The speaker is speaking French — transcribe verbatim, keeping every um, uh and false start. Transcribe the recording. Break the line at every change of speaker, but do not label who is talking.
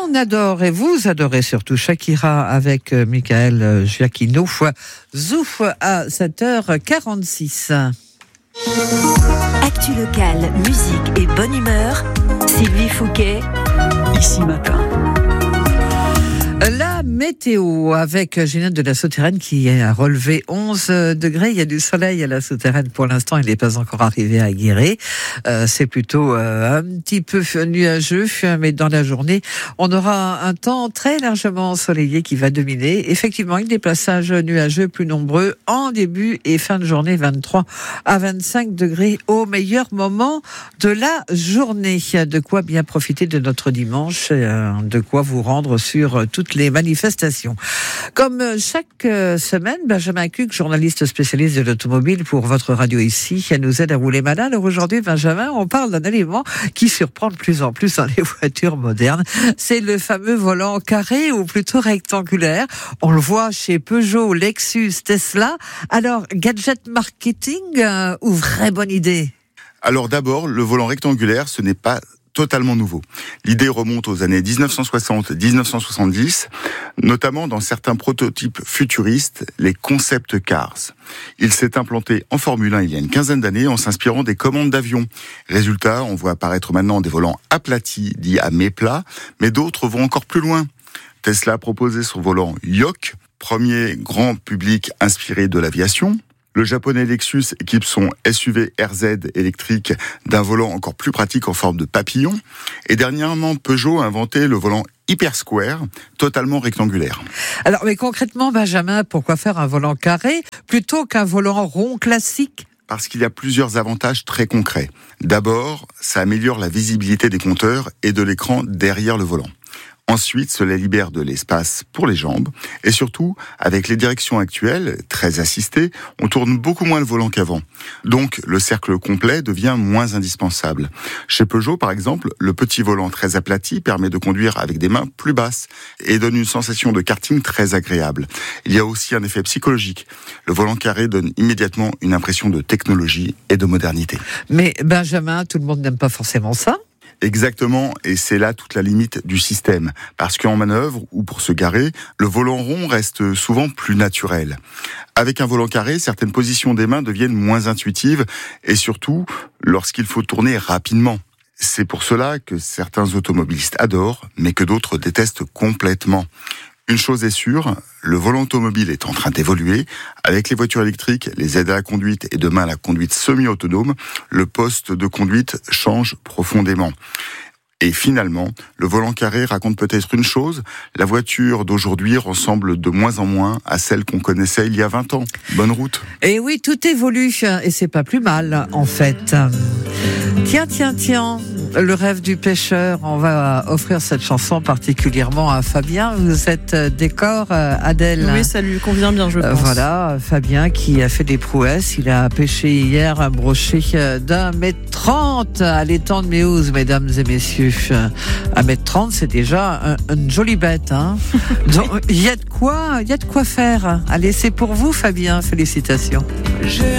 On adore et vous adorez surtout Shakira avec Michael Giacchino. Zouf à sept heures quarante-six.
Actu locale, musique et bonne humeur. Sylvie Fouquet, ici matin.
La météo avec Ginette de la Souterraine qui a relevé onze degrés. Il y a du soleil à la Souterraine pour l'instant. Il n'est pas encore arrivé à Guéret. Euh, c'est plutôt euh, un petit peu nuageux, mais dans la journée, on aura un temps très largement ensoleillé qui va dominer. Effectivement, avec des passages nuageux plus nombreux en début et fin de journée, vingt-trois à vingt-cinq degrés au meilleur moment de la journée. De quoi bien profiter de notre dimanche, euh, de quoi vous rendre sur toutes les manifestations. Comme chaque semaine, Benjamin Cuc, journaliste spécialiste de l'automobile pour votre radio ici, nous aide à rouler malin. Alors aujourd'hui, Benjamin, on parle d'un élément qui surprend de plus en plus dans les voitures modernes. C'est le fameux volant carré ou plutôt rectangulaire. On le voit chez Peugeot, Lexus, Tesla. Alors, gadget marketing euh, ou vraie bonne idée ?
Alors d'abord, le volant rectangulaire, ce n'est pas totalement nouveau. L'idée remonte aux années dix-neuf cent soixante à dix-neuf cent soixante-dix, notamment dans certains prototypes futuristes, les concept cars. Il s'est implanté en Formule un il y a une quinzaine d'années en s'inspirant des commandes d'avions. Résultat, on voit apparaître maintenant des volants aplatis, dits à méplat, mais d'autres vont encore plus loin. Tesla a proposé son volant Yoke, premier grand public inspiré de l'aviation. Le japonais Lexus équipe son S U V R Z électrique d'un volant encore plus pratique en forme de papillon. Et dernièrement, Peugeot a inventé le volant Hyper Square, totalement rectangulaire.
Alors, mais concrètement, Benjamin, pourquoi faire un volant carré plutôt qu'un volant rond classique ?
Parce qu'il y a plusieurs avantages très concrets. D'abord, ça améliore la visibilité des compteurs et de l'écran derrière le volant. Ensuite, cela libère de l'espace pour les jambes. Et surtout, avec les directions actuelles, très assistées, on tourne beaucoup moins le volant qu'avant. Donc, le cercle complet devient moins indispensable. Chez Peugeot, par exemple, le petit volant très aplati permet de conduire avec des mains plus basses et donne une sensation de karting très agréable. Il y a aussi un effet psychologique. Le volant carré donne immédiatement une impression de technologie et de modernité.
Mais Benjamin, tout le monde n'aime pas forcément ça.
Exactement, et c'est là toute la limite du système. Parce qu'en manœuvre, ou pour se garer, le volant rond reste souvent plus naturel. Avec un volant carré, certaines positions des mains deviennent moins intuitives, et surtout, lorsqu'il faut tourner rapidement. C'est pour cela que certains automobilistes adorent, mais que d'autres détestent complètement. Une chose est sûre, le volant automobile est en train d'évoluer. Avec les voitures électriques, les aides à la conduite et demain la conduite semi-autonome, le poste de conduite change profondément. Et finalement, le volant carré raconte peut-être une chose, la voiture d'aujourd'hui ressemble de moins en moins à celle qu'on connaissait il y a vingt ans. Bonne route.
Et oui, tout évolue, et c'est pas plus mal, en fait. Tiens, tiens, tiens, le rêve du pêcheur, on va offrir cette chanson particulièrement à Fabien. Vous êtes décor, Adèle?
Oui, ça lui convient bien, je pense.
Voilà, Fabien qui a fait des prouesses. Il a pêché hier un brochet d'un mètre trente à l'étang de Méouze, mesdames et messieurs. Un mètre trente, c'est déjà un, une jolie bête, hein. Donc, il y a de quoi, il y a de quoi faire. Allez, c'est pour vous, Fabien. Félicitations.
J'ai